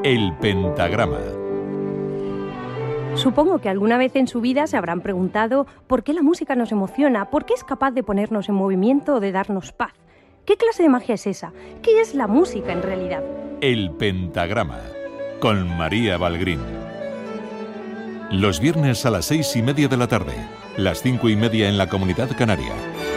El pentagrama. Supongo que alguna vez en su vida se habrán preguntado por qué la música nos emociona, por qué es capaz de ponernos en movimiento o de darnos paz. ¿Qué clase de magia es esa? ¿Qué es la música en realidad? El pentagrama, con María Balgrín. Los viernes a las 6:30 de la tarde, las 5:30 en la Comunidad Canaria.